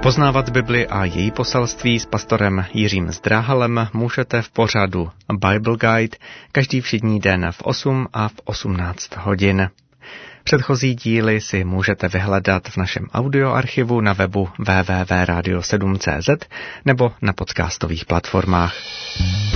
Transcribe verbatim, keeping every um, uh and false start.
Poznávat Bibli a její poselství s pastorem Jiřím Zdráhalem můžete v pořadu Bible Guide každý všední den v osm a v osmnáct hodin. Předchozí díly si můžete vyhledat v našem audioarchivu na webu w w w tečka radio sedm tečka c z nebo na podcastových platformách.